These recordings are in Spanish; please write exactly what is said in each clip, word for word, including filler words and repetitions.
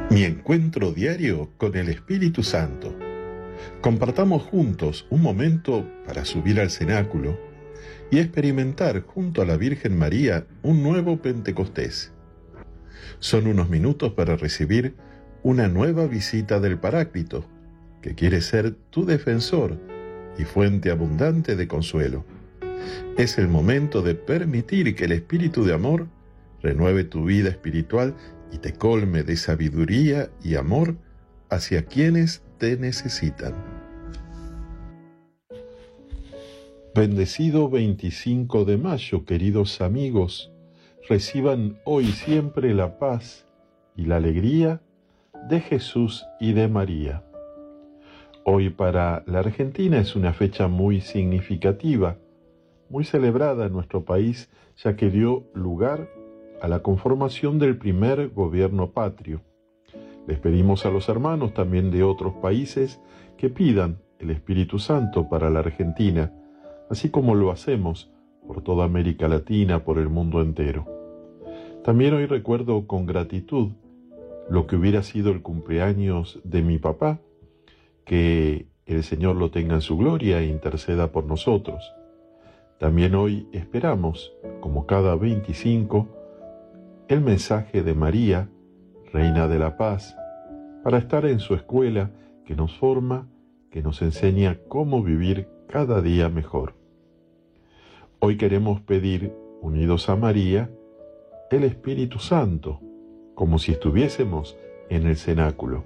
Mi encuentro diario con el Espíritu Santo. Compartamos juntos un momento para subir al cenáculo y experimentar junto a la Virgen María un nuevo Pentecostés. Son unos minutos para recibir una nueva visita del Paráclito, que quiere ser tu defensor y fuente abundante de consuelo. Es el momento de permitir que el Espíritu de amor renueve tu vida espiritual y te colme de sabiduría y amor hacia quienes te necesitan. Bendecido veinticinco de mayo, queridos amigos, reciban hoy siempre la paz y la alegría de Jesús y de María. Hoy para la Argentina es una fecha muy significativa, muy celebrada en nuestro país, ya que dio lugar a la conformación del primer gobierno patrio. Les pedimos a los hermanos también de otros países que pidan el Espíritu Santo para la Argentina, así como lo hacemos por toda América Latina, por el mundo entero. También hoy recuerdo con gratitud lo que hubiera sido el cumpleaños de mi papá, que el Señor lo tenga en su gloria e interceda por nosotros. También hoy esperamos, como cada veinticinco, el mensaje de María, Reina de la Paz, para estar en su escuela que nos forma, que nos enseña cómo vivir cada día mejor. Hoy queremos pedir, unidos a María, el Espíritu Santo, como si estuviésemos en el cenáculo.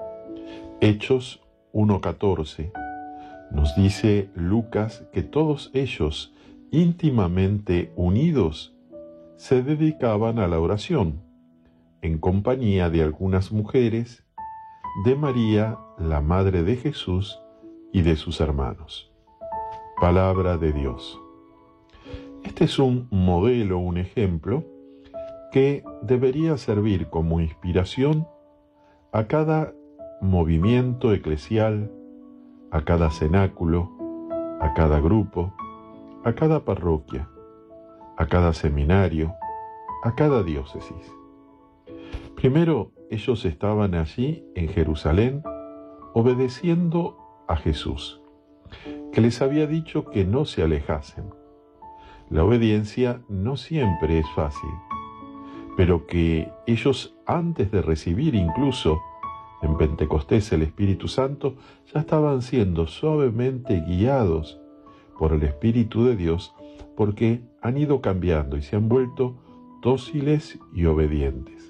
Hechos uno catorce nos dice Lucas que todos ellos, íntimamente unidos, se dedicaban a la oración, en compañía de algunas mujeres, de María, la Madre de Jesús, y de sus hermanos. Palabra de Dios. Este es un modelo, un ejemplo, que debería servir como inspiración a cada movimiento eclesial, a cada cenáculo, a cada grupo, a cada parroquia, a cada seminario, a cada diócesis. Primero, ellos estaban allí en Jerusalén obedeciendo a Jesús, que les había dicho que no se alejasen. La obediencia no siempre es fácil, pero que ellos, antes de recibir incluso en Pentecostés el Espíritu Santo, ya estaban siendo suavemente guiados por el Espíritu de Dios, porque han ido cambiando y se han vuelto dóciles y obedientes.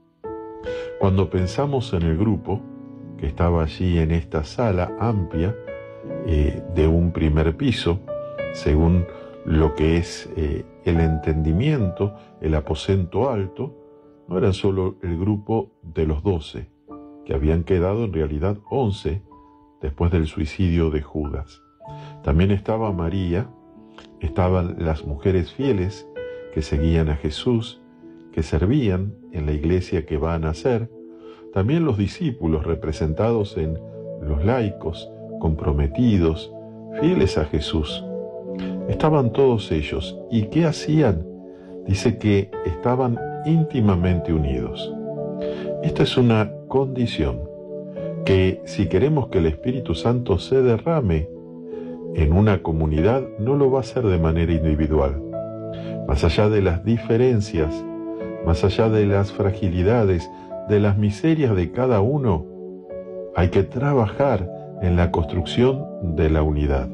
Cuando pensamos en el grupo que estaba allí en esta sala amplia eh, de un primer piso, según lo que es eh, el entendimiento, el aposento alto, no era solo el grupo de los doce, que habían quedado en realidad once después del suicidio de Judas. También estaba María, estaban las mujeres fieles que seguían a Jesús, que servían en la iglesia que va a nacer, también los discípulos representados en los laicos, comprometidos, fieles a Jesús. Estaban todos ellos. ¿Y qué hacían? Dice que estaban íntimamente unidos. Esta es una condición que, si queremos que el Espíritu Santo se derrame en una comunidad, no lo va a hacer de manera individual. Más allá de las diferencias, más allá de las fragilidades, de las miserias de cada uno, hay que trabajar en la construcción de la unidad.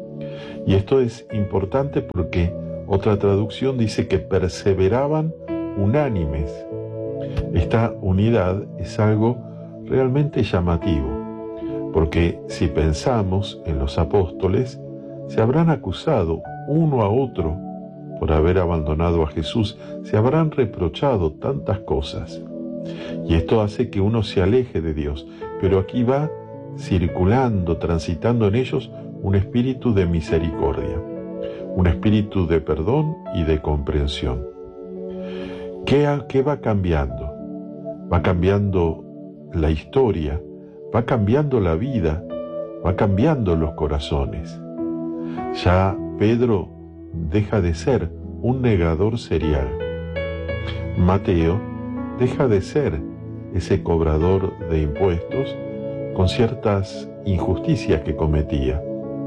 Y esto es importante porque otra traducción dice que perseveraban unánimes. Esta unidad es algo realmente llamativo, porque si pensamos en los apóstoles, se habrán acusado uno a otro por haber abandonado a Jesús, se habrán reprochado tantas cosas. Y esto hace que uno se aleje de Dios, pero aquí va circulando, transitando en ellos un espíritu de misericordia, un espíritu de perdón y de comprensión. ¿Qué, qué va cambiando? Va cambiando la historia, va cambiando la vida, va cambiando los corazones. Ya Pedro deja de ser un negador serial. Mateo deja de ser ese cobrador de impuestos, con ciertas injusticias que cometía.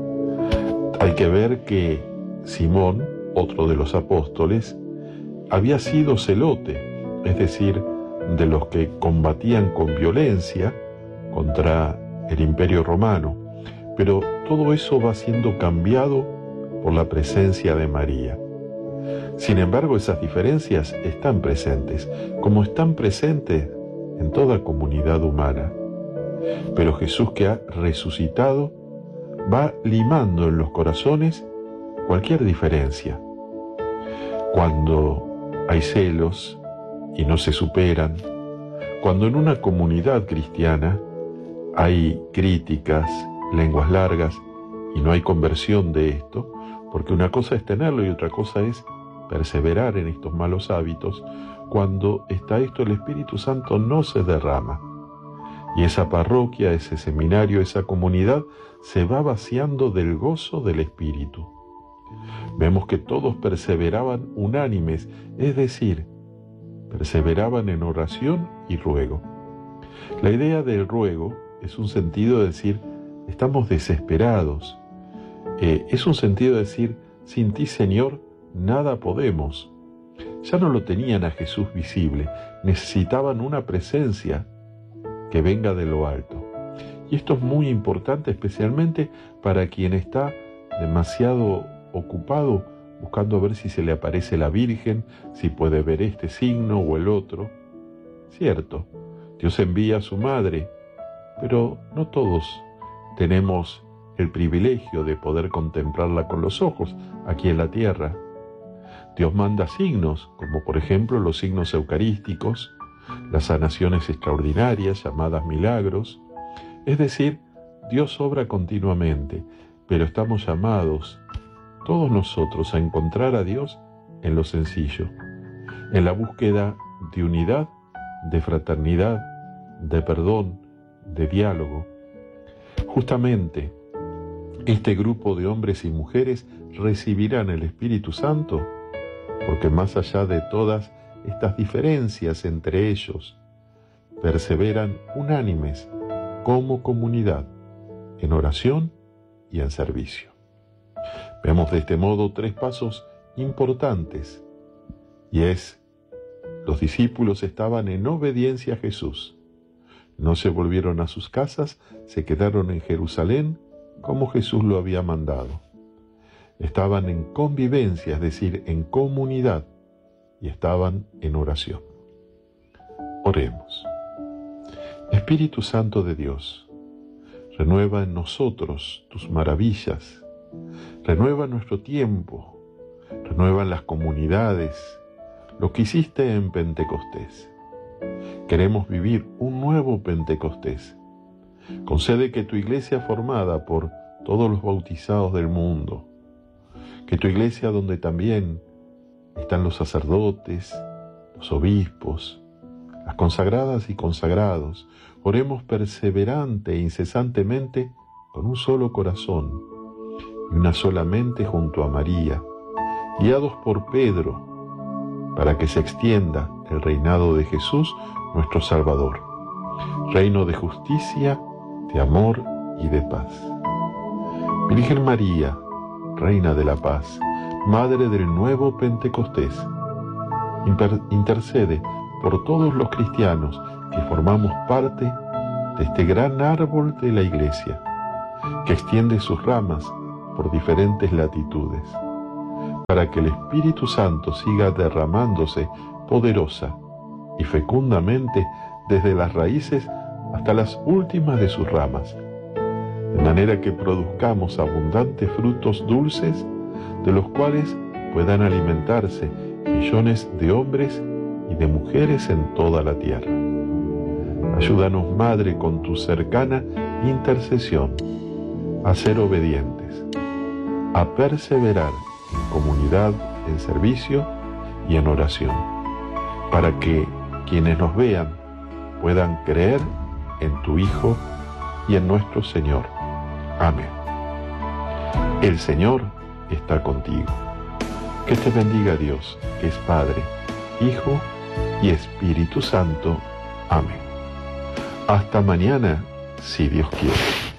Hay que ver que Simón, otro de los apóstoles, había sido celote, es decir, de los que combatían con violencia contra el Imperio Romano, pero todo eso va siendo cambiado por la presencia de María. Sin embargo, esas diferencias están presentes, como están presentes en toda comunidad humana. Pero Jesús, que ha resucitado, va limando en los corazones cualquier diferencia. Cuando hay celos y no se superan, cuando en una comunidad cristiana hay críticas, lenguas largas y no hay conversión de esto, porque una cosa es tenerlo y otra cosa es perseverar en estos malos hábitos, cuando está esto el Espíritu Santo no se derrama. Y esa parroquia, ese seminario, esa comunidad se va vaciando del gozo del Espíritu. Vemos que todos perseveraban unánimes, es decir, perseveraban en oración y ruego. La idea del ruego es un sentido de decir, estamos desesperados. Eh, es un sentido de decir, sin ti, Señor, nada podemos. Ya no lo tenían a Jesús visible, necesitaban una presencia que venga de lo alto. Y esto es muy importante, especialmente para quien está demasiado ocupado buscando ver si se le aparece la Virgen, si puede ver este signo o el otro. Cierto, Dios envía a su madre, pero no todos tenemos el privilegio de poder contemplarla con los ojos aquí en la tierra. Dios manda signos, como por ejemplo los signos eucarísticos, las sanaciones extraordinarias llamadas milagros. Es decir, Dios obra continuamente, pero estamos llamados todos nosotros a encontrar a Dios en lo sencillo, en la búsqueda de unidad, de fraternidad, de perdón, de diálogo. Justamente, este grupo de hombres y mujeres recibirán el Espíritu Santo porque más allá de todas estas diferencias entre ellos, perseveran unánimes como comunidad, en oración y en servicio. Vemos de este modo tres pasos importantes, y es, los discípulos estaban en obediencia a Jesús. No se volvieron a sus casas, se quedaron en Jerusalén como Jesús lo había mandado. Estaban en convivencia, es decir, en comunidad, y estaban en oración. Oremos. Espíritu Santo de Dios, renueva en nosotros tus maravillas, renueva nuestro tiempo, renueva en las comunidades lo que hiciste en Pentecostés. Queremos vivir un nuevo Pentecostés. Concede que tu iglesia formada por todos los bautizados del mundo, que tu iglesia donde también están los sacerdotes, los obispos, las consagradas y consagrados, oremos perseverante e incesantemente con un solo corazón y una sola mente junto a María, guiados por Pedro, para que se extienda el reinado de Jesús, nuestro Salvador, reino de justicia, de amor y de paz. Virgen María, Reina de la Paz, Madre del nuevo Pentecostés, intercede por todos los cristianos que formamos parte de este gran árbol de la Iglesia, que extiende sus ramas por diferentes latitudes, para que el Espíritu Santo siga derramándose poderosa y fecundamente desde las raíces hasta las últimas de sus ramas, de manera que produzcamos abundantes frutos dulces de los cuales puedan alimentarse millones de hombres y de mujeres en toda la tierra. Ayúdanos, Madre, con tu cercana intercesión, a ser obedientes, a perseverar en comunidad, en servicio y en oración, para que quienes nos vean puedan creer en tu Hijo y en nuestro Señor. Amén. El Señor está contigo. Que te bendiga Dios, que es Padre, Hijo y Espíritu Santo. Amén. Hasta mañana, si Dios quiere.